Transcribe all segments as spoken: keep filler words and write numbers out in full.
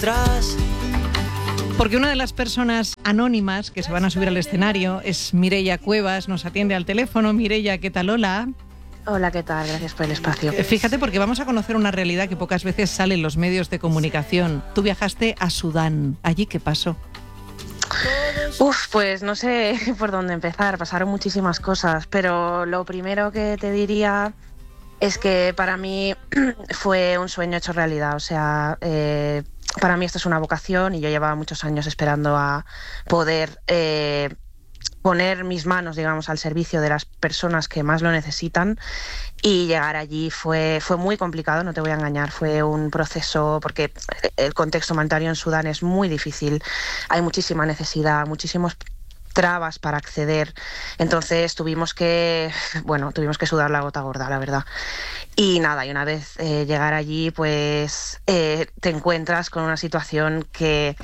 atrás. Porque una de las personas anónimas que se van a subir al escenario es Mireia Cuevas, nos atiende al teléfono. Mireia, ¿qué tal? Hola. Hola, ¿qué tal? Gracias por el espacio. Fíjate, porque vamos a conocer una realidad que pocas veces sale en los medios de comunicación. Tú viajaste a Sudán. ¿Allí qué pasó? Uf, pues no sé por dónde empezar. Pasaron muchísimas cosas, pero lo primero que te diría es que para mí fue un sueño hecho realidad. O sea, eh, para mí esto es una vocación y yo llevaba muchos años esperando a poder eh, poner mis manos, digamos, al servicio de las personas que más lo necesitan, y llegar allí fue, fue muy complicado, no te voy a engañar. Fue un proceso porque el contexto humanitario en Sudán es muy difícil, hay muchísima necesidad, muchísimos trabas para acceder, entonces tuvimos que, bueno, tuvimos que sudar la gota gorda, la verdad. Y nada, y una vez eh, llegar allí, pues eh, te encuentras con una situación que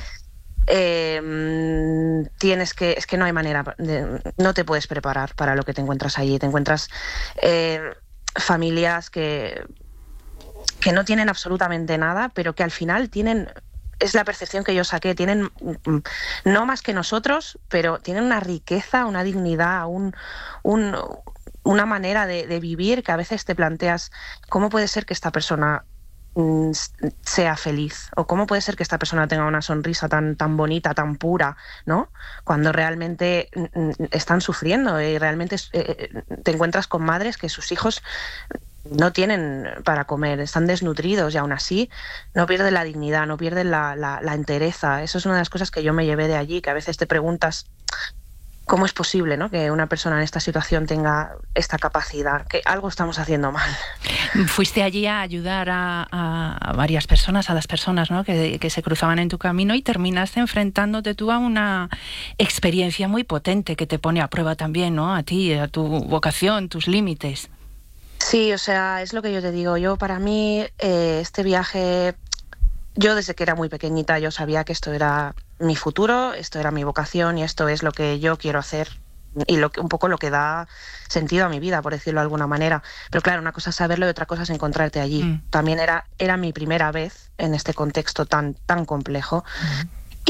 eh, tienes que, es que no hay manera, de, no te puedes preparar para lo que te encuentras allí. Te encuentras eh, familias que, que no tienen absolutamente nada, pero que al final tienen, es la percepción que yo saqué, tienen no más que nosotros, pero tienen una riqueza, una dignidad, un, un, una manera de, de vivir que a veces te planteas cómo puede ser que esta persona mm, sea feliz, o cómo puede ser que esta persona tenga una sonrisa tan, tan bonita, tan pura, ¿no? Cuando realmente mm, están sufriendo y realmente eh, te encuentras con madres que sus hijos no tienen para comer, están desnutridos, y aún así no pierden la dignidad, no pierden la, la, la entereza. Eso es una de las cosas que yo me llevé de allí, que a veces te preguntas cómo es posible, ¿no?, que una persona en esta situación tenga esta capacidad, que algo estamos haciendo mal. Fuiste allí a ayudar a, a, a varias personas, a las personas, ¿no?, que, que se cruzaban en tu camino, y terminaste enfrentándote tú a una experiencia muy potente que te pone a prueba también, ¿no?, a ti, a tu vocación, tus límites. Sí, o sea, es lo que yo te digo. Yo, para mí, eh, este viaje, yo desde que era muy pequeñita, yo sabía que esto era mi futuro, esto era mi vocación y esto es lo que yo quiero hacer, y lo que, un poco lo que da sentido a mi vida, por decirlo de alguna manera. Pero claro, una cosa es saberlo y otra cosa es encontrarte allí. Mm. También era, era mi primera vez en este contexto tan, tan complejo. Mm.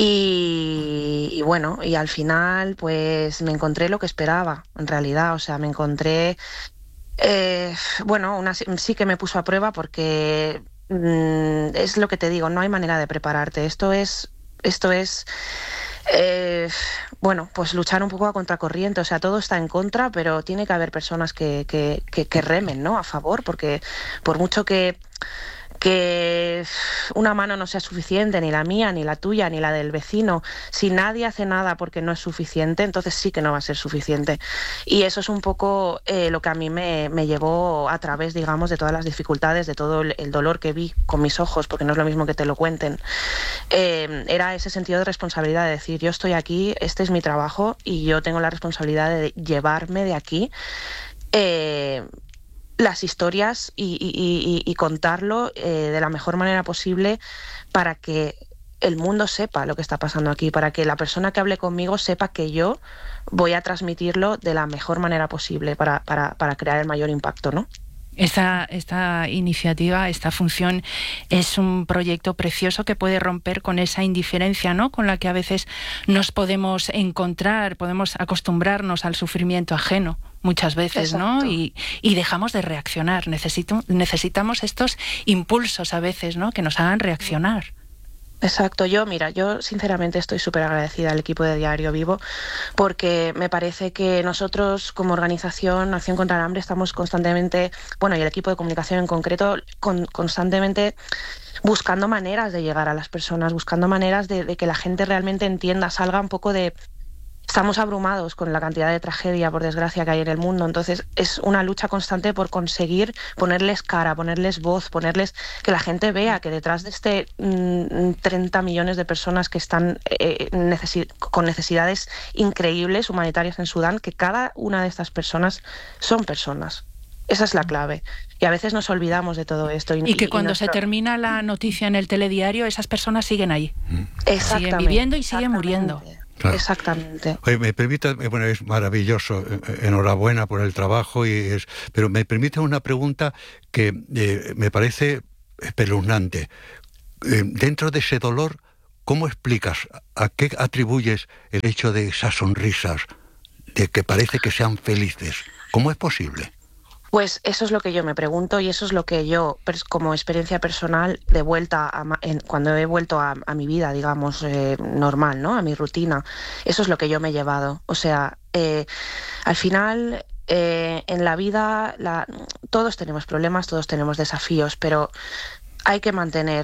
Y, y bueno, y al final pues me encontré lo que esperaba, en realidad. O sea, me encontré... Eh, bueno, una, sí que me puso a prueba porque mmm, es lo que te digo, no hay manera de prepararte. Esto es, esto es eh, bueno, pues luchar un poco a contracorriente. O sea, todo está en contra, pero tiene que haber personas que, que, que, que remen, ¿no?, a favor, porque por mucho que que una mano no sea suficiente, ni la mía, ni la tuya, ni la del vecino, si nadie hace nada porque no es suficiente, entonces sí que no va a ser suficiente. Y eso es un poco eh, lo que a mí me, me llevó a través, digamos, de todas las dificultades, de todo el, el dolor que vi con mis ojos, porque no es lo mismo que te lo cuenten. Eh, era ese sentido de responsabilidad, de decir, yo estoy aquí, este es mi trabajo y yo tengo la responsabilidad de llevarme de aquí eh, las historias y, y, y, y contarlo eh, de la mejor manera posible, para que el mundo sepa lo que está pasando aquí, para que la persona que hable conmigo sepa que yo voy a transmitirlo de la mejor manera posible para, para, para crear el mayor impacto, ¿no? Esta, esta iniciativa, esta función es un proyecto precioso que puede romper con esa indiferencia, ¿no?, con la que a veces nos podemos encontrar, podemos acostumbrarnos al sufrimiento ajeno muchas veces. Exacto. ¿No? Y, y dejamos de reaccionar. Necesito, necesitamos estos impulsos a veces, ¿no?, que nos hagan reaccionar. Exacto. Yo, mira, yo sinceramente estoy súper agradecida al equipo de Diario Vivo, porque me parece que nosotros como organización Acción contra el Hambre estamos constantemente, bueno, y el equipo de comunicación en concreto, con, constantemente buscando maneras de llegar a las personas, buscando maneras de, de que la gente realmente entienda, salga un poco de... Estamos abrumados con la cantidad de tragedia, por desgracia, que hay en el mundo. Entonces es una lucha constante por conseguir ponerles cara, ponerles voz, ponerles, que la gente vea que detrás de este mmm, treinta millones de personas que están eh, necesi- con necesidades increíbles humanitarias en Sudán, que cada una de estas personas son personas. Esa es la clave. Y a veces nos olvidamos de todo esto. Y, y que y, cuando y se termina la noticia en el telediario, esas personas siguen ahí. Siguen viviendo y siguen muriendo. Claro. Exactamente. Oye, me permite, bueno, es maravilloso, enhorabuena por el trabajo, y es, pero me permite una pregunta que eh, me parece espeluznante. eh, dentro de ese dolor, ¿cómo explicas, a qué atribuyes el hecho de esas sonrisas, de que parece que sean felices? ¿Cómo es posible? Pues eso es lo que yo me pregunto y eso es lo que yo, como experiencia personal, de vuelta a, en, cuando he vuelto a, a mi vida, digamos, eh, normal, ¿no? A mi rutina, eso es lo que yo me he llevado. O sea, eh, al final, eh, en la vida, la, todos tenemos problemas, todos tenemos desafíos, pero hay que mantener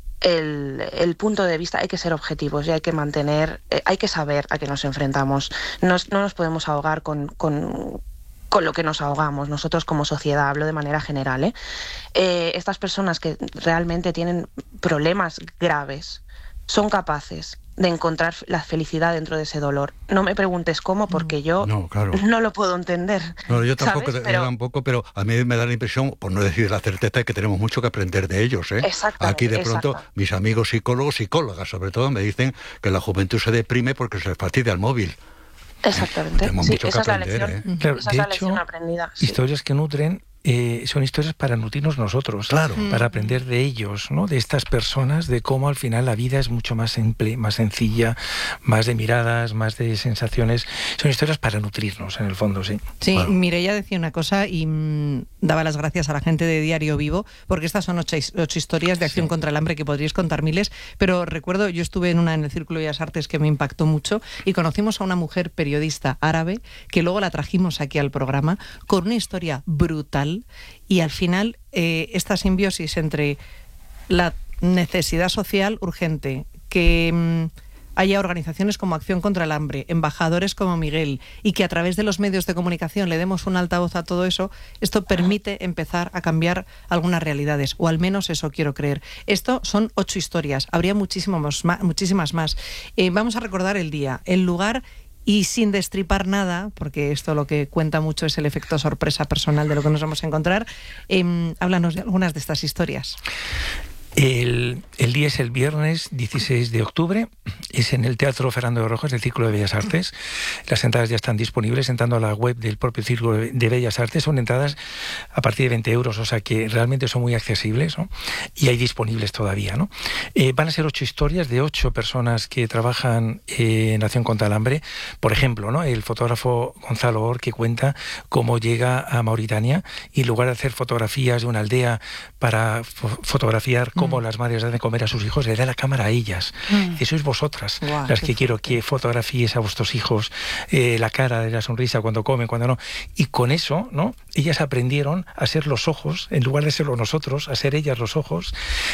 el, el punto de vista, hay que ser objetivos y hay que mantener, eh, hay que saber a qué nos enfrentamos. Nos, no nos podemos ahogar con... con con lo que nos ahogamos nosotros como sociedad, hablo de manera general, ¿eh? Eh, estas personas que realmente tienen problemas graves son capaces de encontrar la felicidad dentro de ese dolor. No me preguntes cómo, porque yo no, claro. no lo puedo entender. No, yo tampoco, ¿sabes? Pero... yo tampoco, pero a mí me da la impresión, por no decir la certeza, de que tenemos mucho que aprender de ellos, ¿eh? Aquí de pronto exacto. mis amigos psicólogos, psicólogas sobre todo, me dicen que la juventud se deprime porque se les fastidia el móvil. Exactamente, sí, esa es la lección, ¿eh? Claro, esa de es la hecho, lección aprendida. Sí. Historias que nutren eh, son historias para nutrirnos nosotros, claro. para aprender de ellos, ¿no? De estas personas, de cómo al final la vida es mucho más simple, más sencilla, más de miradas, más de sensaciones. Son historias para nutrirnos, en el fondo, sí. Sí, claro. Mireia decía una cosa y mmm, daba las gracias a la gente de Diario Vivo, porque estas son ocho, ocho historias de acción sí. contra el hambre que podríais contar miles, pero recuerdo, yo estuve en una en el Círculo de Bellas Artes que me impactó mucho y conocimos a una mujer periodista árabe que luego la trajimos aquí al programa con una historia brutal y al final eh, esta simbiosis entre la necesidad social urgente, que mmm, haya organizaciones como Acción contra el Hambre, embajadores como Miguel, y que a través de los medios de comunicación le demos un altavoz a todo eso, esto permite empezar a cambiar algunas realidades, o al menos eso quiero creer. Esto son ocho historias, habría muchísimos más, muchísimas más. Eh, vamos a recordar el día, el lugar. Y sin destripar nada, porque esto lo que cuenta mucho es el efecto sorpresa personal de lo que nos vamos a encontrar, eh, háblanos de algunas de estas historias. El, el día es el viernes dieciséis de octubre, es en el Teatro Fernando de Rojas del Círculo de Bellas Artes. Las entradas ya están disponibles entrando a la web del propio Círculo de Bellas Artes. Son entradas a partir de veinte euros, o sea que realmente son muy accesibles, ¿no? Y hay disponibles todavía, ¿no? Eh, van a ser ocho historias de ocho personas que trabajan eh, en Acción contra el Hambre. Por ejemplo, ¿no? El fotógrafo Gonzalo Or, que cuenta cómo llega a Mauritania y en lugar de hacer fotografías de una aldea para fo fotografiar cómo mm. las madres dan de comer a sus hijos, le da la cámara a ellas. Mm. Eso es vosotras, wow, las que quiero fuerte. Que fotografíes a vuestros hijos, eh, la cara de la sonrisa cuando comen, cuando no. Y con eso, ¿no? Ellas aprendieron a ser los ojos, en lugar de serlo nosotros, a ser ellas los ojos.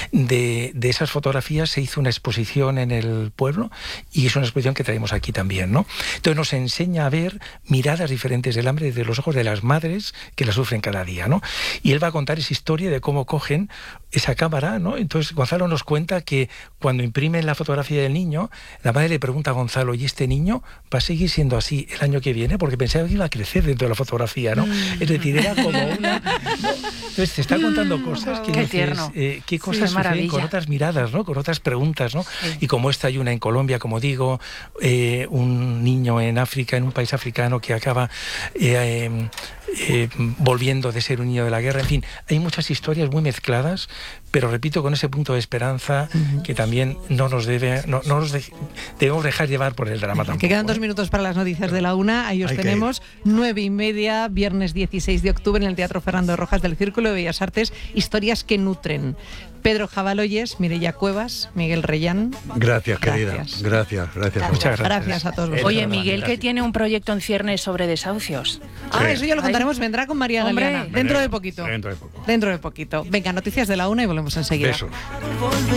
De, de esas fotografías se hizo una exposición en el pueblo y es una exposición que traemos aquí también, ¿no? Entonces nos enseña a ver miradas diferentes del hambre desde los ojos de las madres que la sufren cada día, ¿no? Y él va a contar esa historia de cómo cogen esa cámara, ¿no? Entonces Gonzalo nos cuenta que cuando imprimen la fotografía del niño, la madre le pregunta a Gonzalo, ¿y este niño va a seguir siendo así el año que viene? Porque pensaba que iba a crecer dentro de la fotografía, ¿no? Mm. Es decir, era como una... Entonces te está contando cosas que qué dices, tierno. Eh, qué cosas sí, suceden con otras miradas, ¿no? Con otras preguntas, ¿no? Sí. Y como esta hay una en Colombia, como digo, eh, un niño en África, en un país africano que acaba eh, eh, eh, volviendo de ser un niño de la guerra. En fin, hay muchas historias muy mezcladas, pero repito, con ese punto de esperanza uh-huh. que también no nos debe, no, no nos de, debemos dejar llevar por el drama tampoco. Que quedan dos minutos para las noticias de la una, ahí os hay tenemos, nueve y media, viernes dieciséis de octubre en el Teatro Fernando de Rojas del Círculo de Bellas Artes, historias que nutren. Pedro Jabaloyes, Mireia Cuevas, Miguel Reyán. Gracias, querida. Gracias, gracias. gracias Muchas gracias. Gracias a todos vosotros. Oye, Miguel, que tiene un proyecto en ciernes sobre desahucios. Ah, sí. Eso ya lo contaremos, vendrá con María Galeana. Dentro de poquito. Dentro de poco. Dentro de poquito. Venga, noticias de la una y volvemos enseguida. Besos.